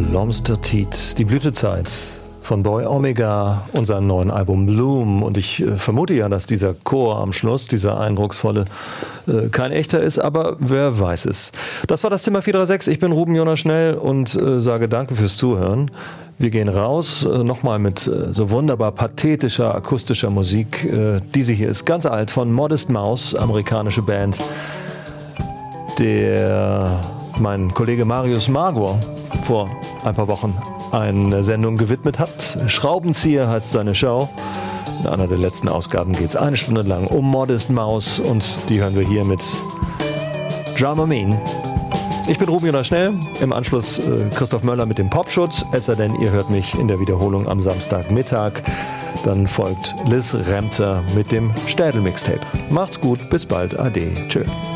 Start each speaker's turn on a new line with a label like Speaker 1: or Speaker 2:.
Speaker 1: Lomster Teat, die Blütezeit von Boy Omega und seinem neuen Album Bloom. Und ich vermute ja, dass dieser Chor am Schluss, dieser eindrucksvolle, kein echter ist, aber wer weiß es. Das war das Zimmer 436. Ich bin Ruben Jonas Schnell und sage danke fürs Zuhören. Wir gehen raus, nochmal mit so wunderbar pathetischer, akustischer Musik. Diese hier ist ganz alt von Modest Mouse, amerikanische Band, der mein Kollege Marius Magor vor ein paar Wochen eine Sendung gewidmet hat. Schraubenzieher heißt seine Show. In einer der letzten Ausgaben geht es 1 Stunde lang um Modest Mouse und die hören wir hier mit Dramamine. Ich bin Ruben Jonas Schnell, im Anschluss Christoph Möller mit dem Popschutz, es sei denn, ihr hört mich in der Wiederholung am Samstagmittag. Dann folgt Liz Remter mit dem Städel-Mixtape. Macht's gut, bis bald, ade, tschö.